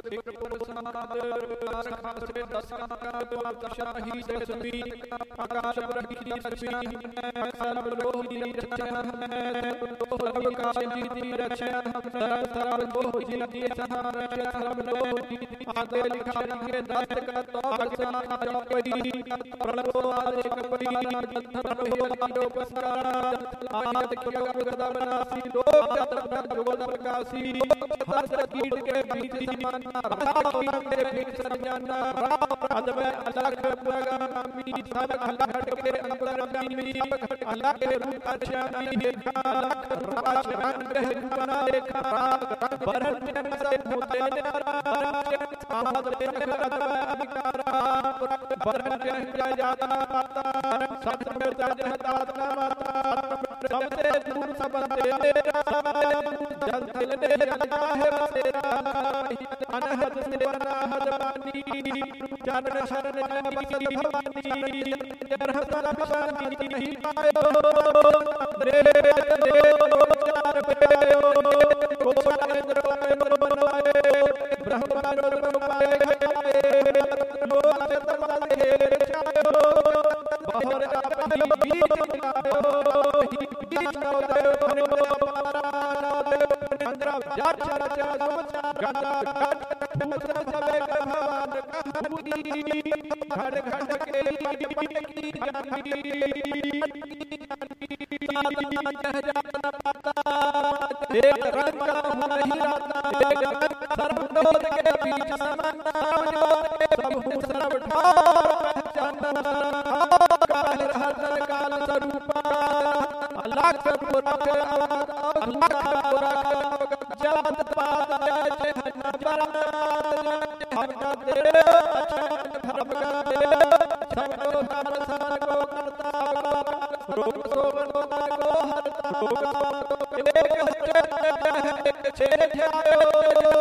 विक्रम समाद खासे दशका तो शाही दशमी आकाश प्रभि दशमी सर्व लोह दी रक्षा लोह का दी रक्षा सर्व लोह दी सहारा सर्व लोह आगे लिखा के दस्त का तो भगवान का कोई प्रणव आले का कोई धर्म हो लो पसरा आयत किया गदा बनासी लोग जत बोल प्रकाशी हर कीट के बीच समाना राम के बीच सरजाना अजब अलग प्रगामी सब अलग के अंदर गामी अलग के रूप अचानी देखा राशान के बना देखा बरन में सब होते आमद के अधिकारा बरन के जाता सब में जाता सबसे दूर सबसे जल दिल ने लगा है तेरा अनहद से बना हदवानी चरण शरण भगवानी रहता भगवानी नहीं पायो रे चार पे को दरवाजे बनवाए ब्रह्मा बनवाए बोले दरवाजे चायो बहर अपनी बीच